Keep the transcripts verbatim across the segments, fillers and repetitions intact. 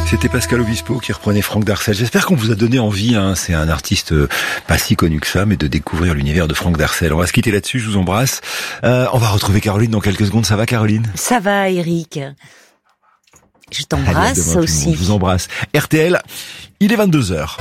C'était Pascal Obispo qui reprenait Franck Darcel. J'espère qu'on vous a donné envie, hein. C'est un artiste pas si connu que ça, mais de découvrir l'univers de Franck Darcel. On va se quitter là-dessus, je vous embrasse. Euh, on va retrouver Caroline dans quelques secondes. Ça va, Caroline? Ça va, Eric. Je t'embrasse. Allez, aussi. Je vous embrasse. R T L, il est vingt-deux heures.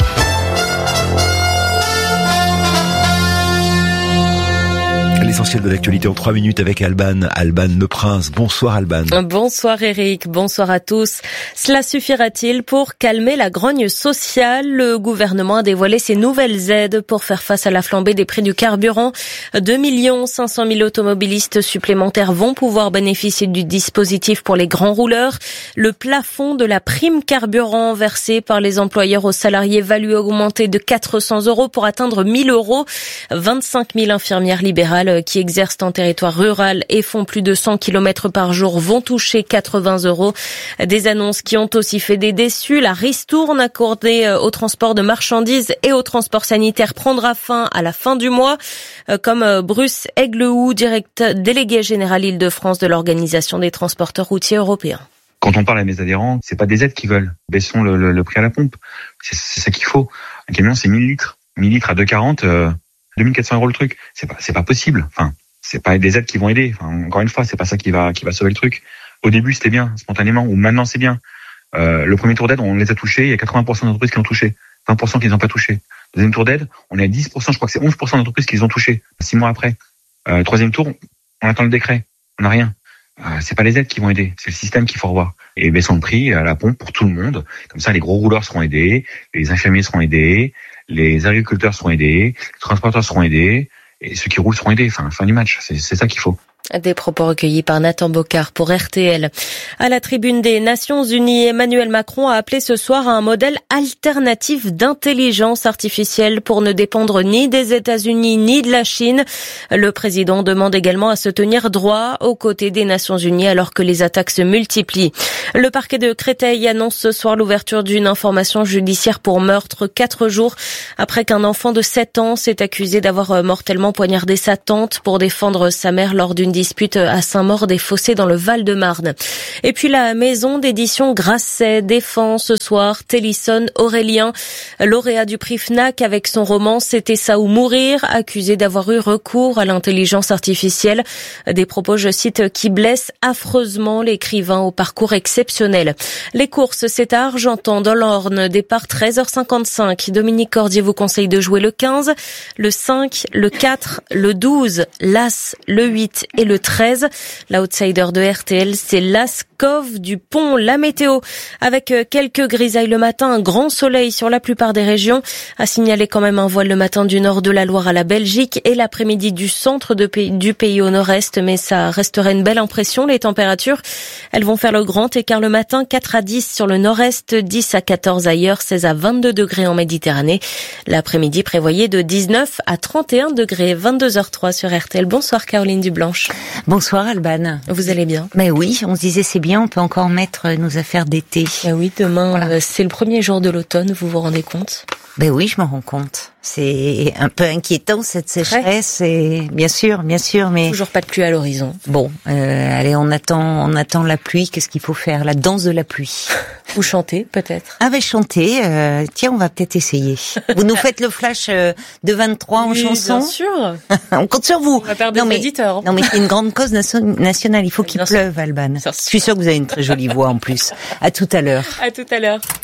L'essentiel de l'actualité en trois minutes avec Alban. Alban Le Prince. Bonsoir Alban. Bonsoir Eric, bonsoir à tous. Cela suffira-t-il pour calmer la grogne sociale? Le gouvernement a dévoilé ses nouvelles aides pour faire face à la flambée des prix du carburant. deux millions cinq cent mille automobilistes supplémentaires vont pouvoir bénéficier du dispositif pour les grands rouleurs. Le plafond de la prime carburant versée par les employeurs aux salariés va lui augmenter de quatre cents euros pour atteindre mille euros. vingt-cinq mille infirmières libérales qui exercent en territoire rural et font plus de cent kilomètres par jour vont toucher quatre-vingts euros. Des annonces qui ont aussi fait des déçus. La ristourne accordée au transport de marchandises et au transport sanitaire prendra fin à la fin du mois, comme Bruce Aiglehout, direct délégué général Île-de-France de l'Organisation des transporteurs routiers européens. Quand on parle à mes adhérents, c'est pas des aides qu'ils veulent. Baissons le, le, le prix à la pompe. C'est, c'est ça qu'il faut. Un camion, c'est mille litres. mille litres à deux quarante, euh, deux mille quatre cents euros le truc. C'est pas, c'est pas possible. Enfin, c'est pas des aides qui vont aider. Enfin, encore une fois, c'est pas ça qui va, qui va sauver le truc. Au début, c'était bien, spontanément, ou maintenant, c'est bien. Euh, le premier tour d'aide, on les a touchés. Il y a quatre-vingts pour cent d'entreprises qui l'ont touché. vingt pour cent qui les ont pas touchés. Deuxième tour d'aide, on est à dix pour cent, je crois que c'est onze pour cent d'entreprises qui les ont touchés. Six mois après. Euh, troisième tour, on attend le décret. On n'a rien. Euh, c'est pas les aides qui vont aider. C'est le système qu'il faut revoir. Et baissons le prix à la pompe pour tout le monde. Comme ça, les gros rouleurs seront aidés. Les infirmiers seront aidés. Les agriculteurs seront aidés. Les transporteurs seront aidés. Et ceux qui roulent seront aidés. Enfin, fin du match. C'est, c'est ça qu'il faut. Des propos recueillis par Nathan Bocard pour R T L. À la tribune des Nations Unies, Emmanuel Macron a appelé ce soir à un modèle alternatif d'intelligence artificielle pour ne dépendre ni des États-Unis ni de la Chine. Le président demande également à se tenir droit aux côtés des Nations Unies alors que les attaques se multiplient. Le parquet de Créteil annonce ce soir l'ouverture d'une information judiciaire pour meurtre quatre jours après qu'un enfant de sept ans s'est accusé d'avoir mortellement poignardé sa tante pour défendre sa mère lors d'une dispute à Saint-Maur-des-Fossés dans le Val-de-Marne. Et puis la maison d'édition Grasset défend ce soir Télisson Aurélien, lauréat du prix Fnac avec son roman C'était ça ou mourir, accusé d'avoir eu recours à l'intelligence artificielle. Des propos, je cite, qui blessent affreusement l'écrivain au parcours exceptionnel. Les courses, c'est à Argentan dans l'Orne, départ treize heures cinquante-cinq. Dominique Cordier vous conseille de jouer le quinze, le cinq, le quatre, le douze, l'As, le huit et le treize. L'outsider de R T L, c'est l'Ascov du Pont. La météo, avec quelques grisailles le matin, un grand soleil sur la plupart des régions. À signaler quand même un voile le matin du nord de la Loire à la Belgique et l'après-midi du centre de pays, du pays au nord-est. Mais ça resterait une belle impression. Les températures, elles vont faire le grand écart le matin. quatre à dix sur le nord-est, dix à quatorze ailleurs, seize à vingt-deux degrés en Méditerranée. L'après-midi prévoyé de dix-neuf à trente et un degrés. vingt-deux heures zéro trois sur R T L. Bonsoir Caroline Dublanche. Bonsoir Alban. Vous allez bien? Mais oui, on se disait c'est bien, on peut encore mettre nos affaires d'été. Ben oui, demain, voilà. C'est le premier jour de l'automne, vous vous rendez compte? Ben oui, je m'en rends compte. C'est un peu inquiétant cette sécheresse, et bien sûr, bien sûr, mais toujours pas de pluie à l'horizon. Bon, euh, allez, on attend, on attend la pluie. Qu'est-ce qu'il faut faire? La danse de la pluie. Ou chanter, peut-être. Ah ben chanter. Euh, tiens, on va peut-être essayer. Vous nous faites le flash euh, de vingt-trois oui, en chanson. Bien sûr. On compte sur vous. On va perdre non, des mais, éditeurs. Non mais c'est une grande cause nationale. Il faut qu'il pleuve, Alban. Je suis sûre que vous avez une très jolie voix en plus. À tout à l'heure. À tout à l'heure.